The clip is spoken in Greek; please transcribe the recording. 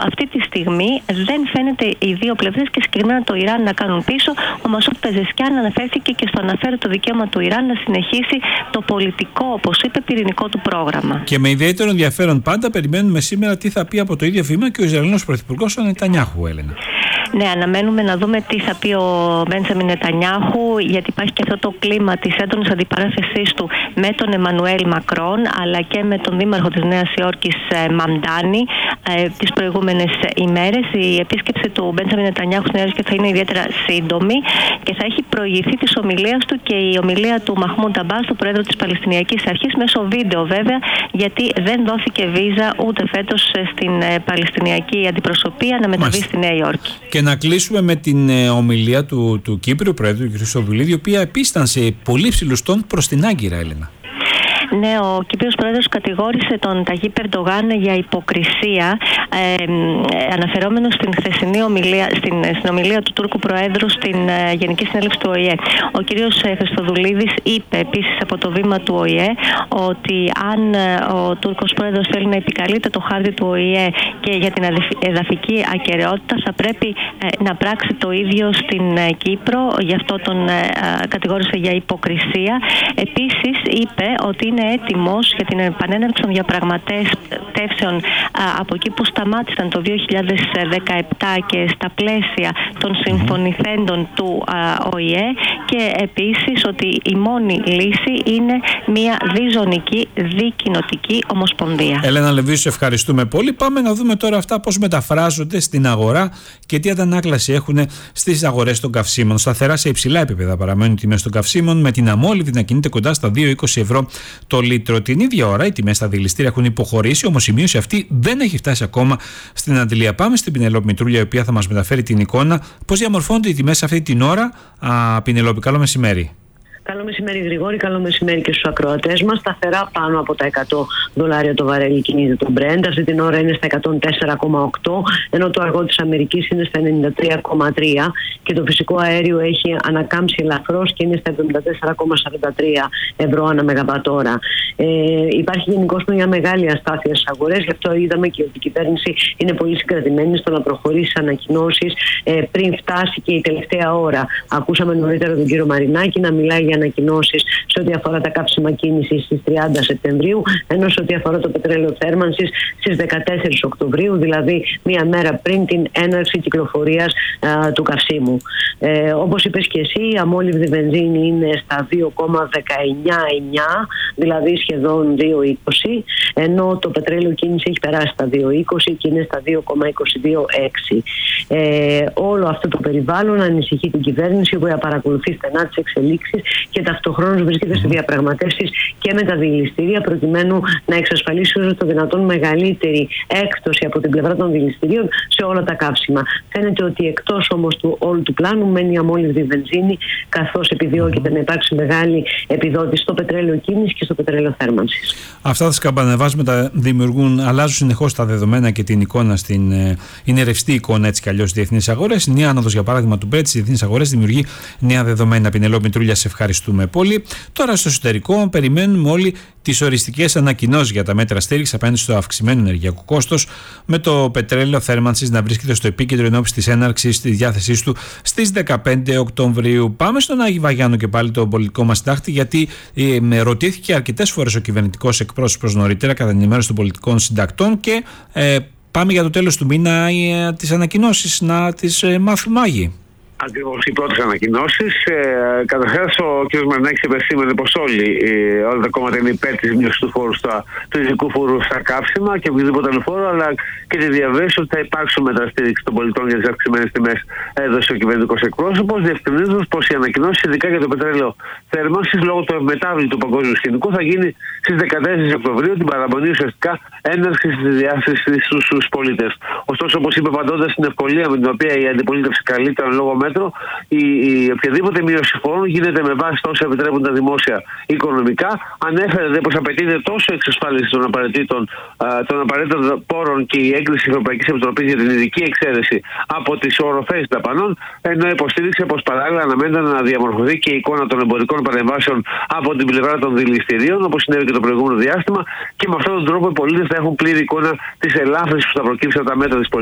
αυτή τη στιγμή δεν φαίνεται οι δύο πλευρές και συγκεκριμένα το Ιράν να κάνουν πίσω. Ο Μασούδ Πεζεσκιάν αναφέρθηκε και στο αναφέρει το δικαίωμα του Ιράν να συνεχίσει το πολιτικό, όπως είπε, πυρηνικό του πρόγραμμα. Και με ιδιαίτερο ενδιαφέρον πάντα περιμένουμε σήμερα τι θα πει από το ίδιο βήμα και ο Ισραηλινός Πρωθυπουργός ο Νετανιάχου, Έλενα. Ναι, αναμένουμε να δούμε τι θα πει ο Μπέντζαμιν Νετανιάχου, γιατί υπάρχει και αυτό το κλίμα της έντονης αντιπαράθεσής του με τον Εμμανουέλ Μακρόν, αλλά και με τον δήμαρχο της Νέας Υόρκης Μαμντάνη τις προηγούμενες ημέρες. Η επίσκεψη του Μπέντζαμιν Νετανιάχου στην Νέα Υόρκη θα είναι ιδιαίτερα σύντομη και θα έχει προηγηθεί της ομιλίας του και η ομιλία του Μαχμούντ Αμπάς, του Πρόεδρου της Παλαιστινιακής Αρχής, μέσω βίντεο βέβαια, γιατί δεν δόθηκε βίζα ούτε φέτος στην Παλαιστινιακή αντιπροσωπεία να μεταβεί στη Νέα Υόρκη. Και να κλείσουμε με την ομιλία του Κύπριου Προέδρου κ. Χριστοδουλίδη, η οποία επίσης ήταν σε πολύ ψηλούς τόνους προς την Άγκυρα, Έλενα. Ναι, ο Κύπριος Πρόεδρος κατηγόρησε τον Ταγίπ Ερντογάν για υποκρισία, αναφερόμενος στην χθεσινή ομιλία, στην ομιλία του Τούρκου Προέδρου στην Γενική Συνέλευση του ΟΗΕ. Ο κύριος Χριστοδουλίδης είπε επίσης από το βήμα του ΟΗΕ ότι αν ο Τούρκος Πρόεδρος θέλει να επικαλείται το χάρτη του ΟΗΕ και για την εδαφική ακεραιότητα, θα πρέπει να πράξει το ίδιο στην Κύπρο. Γι' αυτό τον κατηγόρησε για υποκρισία. Επίσης είπε ότι είναι έτοιμος για την επανέναρξη των διαπραγματεύσεων από εκεί που σταμάτησαν το 2017 και στα πλαίσια των συμφωνηθέντων του ΟΗΕ, και επίσης ότι η μόνη λύση είναι μια διζωνική δικοινοτική ομοσπονδία. Έλενα Λεβίου, σε ευχαριστούμε πολύ. Πάμε να δούμε τώρα αυτά πώς μεταφράζονται στην αγορά και τι αντανάκλαση έχουν στις αγορές των καυσίμων. Σταθερά σε υψηλά επίπεδα παραμένουν οι τιμές των καυσίμων, με την αμόλυβδη να κινείται κοντά στα 2,20 ευρώ το λίτρο. Την ίδια ώρα οι τιμές στα δηληστήρια έχουν υποχωρήσει, όμως η μείωση αυτή δεν έχει φτάσει ακόμα στην αντιλία. Πάμε στην Πινελόπη Μητρούλια, η οποία θα μας μεταφέρει την εικόνα. Πώς διαμορφώνονται οι τιμές αυτή την ώρα, Πινελόπη? Καλό μεσημέρι. Καλό μεσημέρι, Γρηγόρη. Καλό μεσημέρι και στους ακροατές μας. Σταθερά πάνω από τα $100 το βαρέλι κινείται το Brent. Αυτή την ώρα είναι στα 104,8, ενώ το αργό της Αμερικής είναι στα 93,3 και το φυσικό αέριο έχει ανακάμψει ελαφρώς και είναι στα 74,43 ευρώ ανά μεγαβατόρα. Υπάρχει γενικώς μια μεγάλη αστάθεια στις αγορές, γι' αυτό είδαμε και ότι η κυβέρνηση είναι πολύ συγκρατημένη στο να προχωρήσει ανακοινώσεις πριν φτάσει και η τελευταία ώρα. Ακούσαμε νωρίτερα τον κύριο Μαρινάκη να μιλάει για ανακοινώσεις σε ό,τι αφορά τα καύσιμα κίνησης στις 30 Σεπτεμβρίου, ενώ σε ό,τι αφορά το πετρέλαιο θέρμανσης στις 14 Οκτωβρίου, δηλαδή μία μέρα πριν την έναρξη κυκλοφορίας του καυσίμου. Όπως είπες και εσύ, η αμόλυβδη βενζίνη είναι στα 2,199, δηλαδή σχεδόν 2,20, ενώ το πετρέλαιο κίνηση έχει περάσει στα 2,20 και είναι στα 2,226. Όλο αυτό το περιβάλλον ανησυχεί την κυβέρνηση, που παρακολουθεί στενά τις εξελίξεις και ταυτοχρόνως βρίσκεται σε διαπραγματεύσεις και με τα δηληστήρια, προκειμένου να εξασφαλίσει όσο το δυνατόν μεγαλύτερη έκπτωση από την πλευρά των δηληστηρίων σε όλα τα καύσιμα. Φαίνεται ότι εκτός όμως του όλου του πλάνου μένει η αμόλυβδη βενζίνη, καθώς επιδιώκεται να υπάρξει μεγάλη επιδότηση στο πετρέλαιο κίνηση και στο πετρέλαιο θέρμανσης. Αυτά τα σκαμπανεβάσματα αλλάζουν συνεχώς τα δεδομένα και την εικόνα είναι ρευστή εικόνα έτσι κι αλλιώς στις διεθνείς αγορές. Η νέα άνοδος, για παράδειγμα, του Brent στις διεθνείς αγορές δημιουργεί νέα δεδομένα. Πινελόπη Μητρούλια, σε ευχαριστούμε πολύ. Τώρα στο εσωτερικό περιμένουμε όλοι τις οριστικές ανακοινώσεις για τα μέτρα στήριξης απέναντι στο αυξημένο ενεργειακό κόστος, με το πετρέλαιο θέρμανσης να βρίσκεται στο επίκεντρο ενόψει της έναρξης της διάθεσής του στις 15 Οκτωβρίου. Πάμε στον Άγη Βαγιάννου και πάλι τον πολιτικό μας συντάκτη, γιατί ρωτήθηκε αρκετές φορές ο κυβερνητικός εκπρόσωπος νωρίτερα κατά την ενημέρωση των πολιτικών συντακτών και πάμε για το τέλος του μήνα τις ανακοινώσεις να τις μάθουμε, Άγη. Ακριβώς, οι πρώτες ανακοινώσεις. Καταρχάς, ο κ. Μαρινάκης επεσήμανε πως όλα τα κόμματα είναι υπέρ της μείωσης του φόρου του ειδικού φόρου στα καύσιμα και οποιοδήποτε άλλο φόρο, αλλά και τη διαβέβαιωση ότι θα υπάρξουν μέτρα στήριξη των πολιτών για τις αυξημένες τιμές, έδωσε ο κυβερνητικός εκπρόσωπος, διευκρινίζοντας πως η ανακοινώση, ειδικά για το πετρέλαιο θέρμανσης, λόγω του ευμετάβλητου παγκόσμιου σκηνικού, θα γίνει στις 14 Οκτωβρίου, την παραμονή ουσιαστικά έναρξης της διάθεσης στους πολίτες. Ωστόσο, όπως είπε, απαντώντας στην ευκολία με την οποία η αντιπολίτευση καλείται εν λόγω μέτρο, η οποιαδήποτε μείωση φόρων γίνεται με βάση τα όσα επιτρέπουν τα δημόσια οικονομικά. Ανέφερε πως απαιτείται τόσο η εξασφάλιση των απαραίτητων πόρων και η έγκριση της Ευρωπαϊκής Επιτροπής για την ειδική εξαίρεση από τις οροφές δαπανών, ενώ υποστήριξε πως παράλληλα αναμένεται να διαμορφωθεί και η εικόνα των εμπορικών παρεμβάσεων από την πλευρά των δηληστηρίων, όπως συνέβη και το προηγούμενο διάστημα, και με αυτόν τον τρόπο οι πολίτες θα έχουν πλήρη εικόνα της ελάφρυνσης που θα προκύψει από τα μέτρα της πολιτικής.